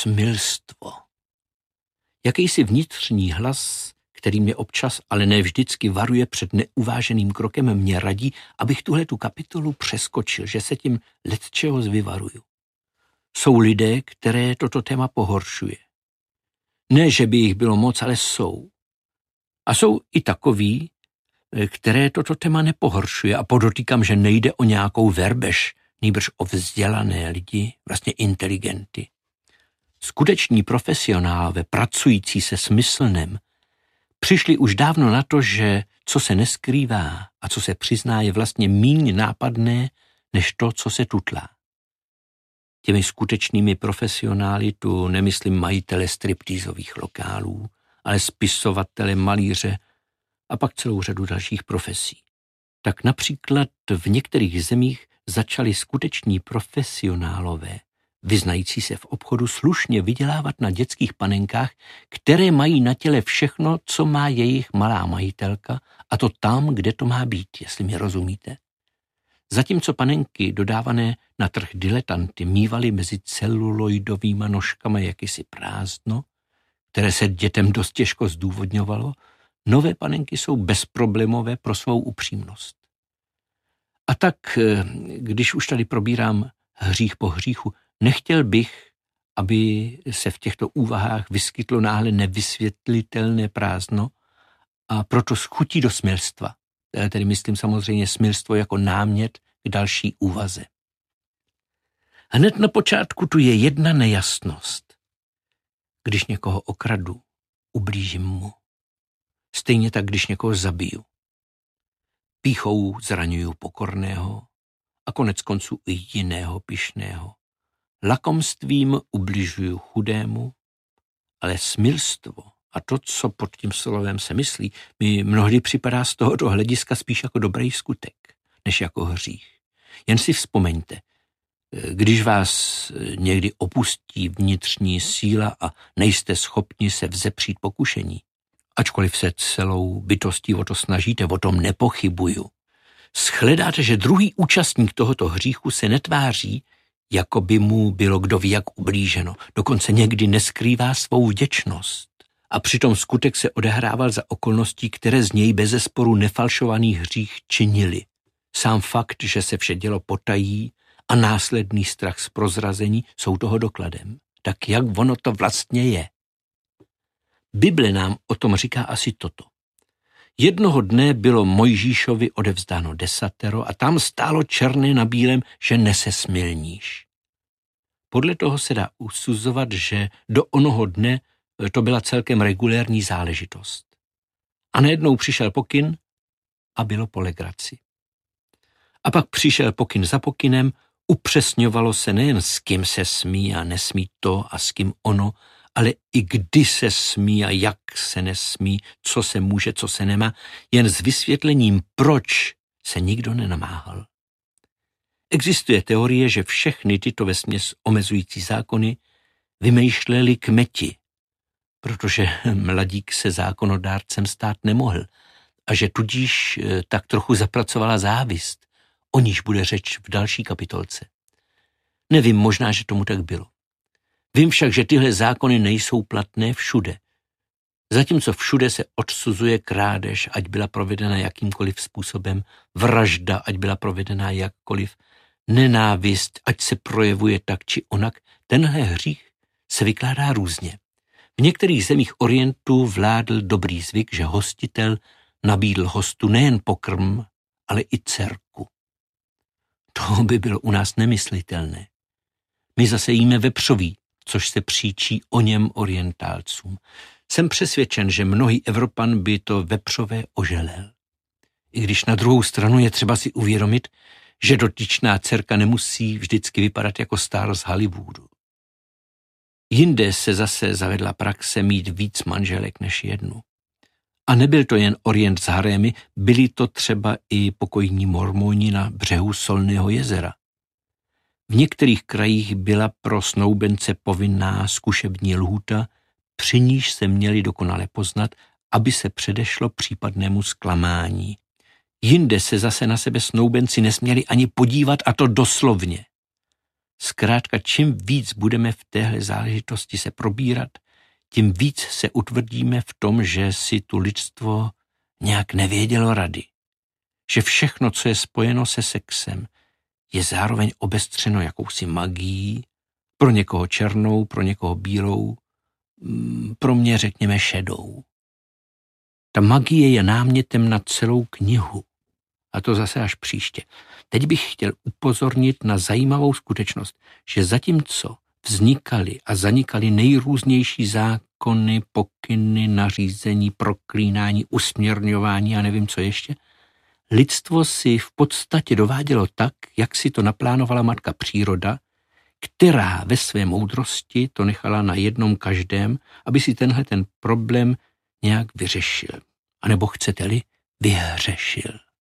smilstvo. Jakýsi vnitřní hlas, který mě občas, ale ne vždycky varuje před neuváženým krokem, mě radí, abych tuhletu kapitolu přeskočil, že se tím lecčeho vyvaruju. Jsou lidé, které toto téma pohoršuje. Ne, že by jich bylo moc, ale jsou. A jsou i takoví, které toto téma nepohoršuje, a podotýkám, že nejde o nějakou verbež, nýbrž o vzdělané lidi, vlastně inteligenty. Skuteční profesionálové, pracující se smyslem, přišli už dávno na to, že co se neskrývá a co se přizná, je vlastně míň nápadné, než to, co se tutlá. Těmi skutečnými profesionály tu nemyslím majitele striptýzových lokálů, ale spisovatele, malíře a pak celou řadu dalších profesí. Tak například v některých zemích začali skuteční profesionálové, vyznající se v obchodu, slušně vydělávat na dětských panenkách, které mají na těle všechno, co má jejich malá majitelka, a to tam, kde to má být, jestli mi rozumíte. Zatímco panenky dodávané na trh diletanty mívaly mezi celuloidovýma nožkama jakýsi prázdno, které se dětem dost těžko zdůvodňovalo, nové panenky jsou bezproblémové pro svou upřímnost. A tak, když už tady probírám hřích po hříchu, nechtěl bych, aby se v těchto úvahách vyskytlo náhle nevysvětlitelné prázdno, a proto s chutí do smilstva. Tedy myslím samozřejmě smilstvo jako námět k další úvaze. Hned na počátku tu je jedna nejasnost. Když někoho okradu, ublížím mu. Stejně tak, když někoho zabiju. Pýchou zraňuju pokorného a konec konců i jiného pyšného. Lakomstvím ubližuju chudému, ale smilstvo a to, co pod tím slovem se myslí, mi mnohdy připadá z tohoto hlediska spíš jako dobrý skutek, než jako hřích. Jen si vzpomeňte, když vás někdy opustí vnitřní síla a nejste schopni se vzepřít pokušení, ačkoliv se celou bytostí o to snažíte, o tom nepochybuju, shledáte, že druhý účastník tohoto hříchu se netváří, jako by mu bylo kdo ví jak ublíženo, dokonce někdy neskrývá svou vděčnost. A přitom skutek se odehrával za okolností, které z něj bezesporu nefalšovaný hřích činili. Sám fakt, že se vše dělo potají a následný strach z prozrazení jsou toho dokladem. Tak jak ono to vlastně je? Bible nám o tom říká asi toto. Jednoho dne bylo Mojžíšovi odevzdáno 10 a tam stálo černé na bílém, že nesesmilníš. Podle toho se dá usuzovat, že do onoho dne to byla celkem regulérní záležitost. A najednou přišel pokyn a bylo po legraci. A pak přišel pokyn za pokynem, upřesňovalo se nejen s kým se smí a nesmí to a s kým ono, ale i kdy se smí a jak se nesmí, co se může, co se nemá, jen s vysvětlením, proč se nikdo nenamáhal. Existuje teorie, že všechny tyto vesměs omezující zákony vymýšleli kmeti, protože mladík se zákonodárcem stát nemohl a že tudíž tak trochu zapracovala závist, o níž bude řeč v další kapitolce. Nevím, možná, že tomu tak bylo. Vím však, že tyhle zákony nejsou platné všude. Zatímco všude se odsuzuje krádež, ať byla provedena jakýmkoliv způsobem, vražda, ať byla provedena jakkoliv, nenávist, ať se projevuje tak či onak, tenhle hřích se vykládá různě. V některých zemích Orientu vládl dobrý zvyk, že hostitel nabídl hostu nejen pokrm, ale i dcerku. To by bylo u nás nemyslitelné. My zase jíme vepřový, což se příčí o něm orientálcům. Jsem přesvědčen, že mnohý Evropan by to vepřové oželel. I když na druhou stranu je třeba si uvědomit, že dotyčná dcerka nemusí vždycky vypadat jako star z Hollywoodu. Jinde se zase zavedla praxe mít víc manželek než jednu. A nebyl to jen orient s harémy, byli to třeba i pokojní mormoni na břehu Solného jezera. V některých krajích byla pro snoubence povinná zkušební lhůta, při níž se měli dokonale poznat, aby se předešlo případnému zklamání. Jinde se zase na sebe snoubenci nesměli ani podívat, a to doslovně. Zkrátka, čím víc budeme v téhle záležitosti se probírat, tím víc se utvrdíme v tom, že si tu lidstvo nějak nevědělo rady. Že všechno, co je spojeno se sexem, je zároveň obestřeno jakousi magií, pro někoho černou, pro někoho bílou, pro mě řekněme šedou. Ta magie je námětem na celou knihu. A to zase až příště. Teď bych chtěl upozornit na zajímavou skutečnost, že zatímco vznikaly a zanikaly nejrůznější zákony, pokyny, nařízení, proklínání, usměrňování a nevím co ještě, lidstvo si v podstatě dovádělo tak, jak si to naplánovala matka příroda, která ve své moudrosti to nechala na jednom každém, aby si tenhle ten problém nějak vyřešil. A nebo chcete-li, vyhřešil.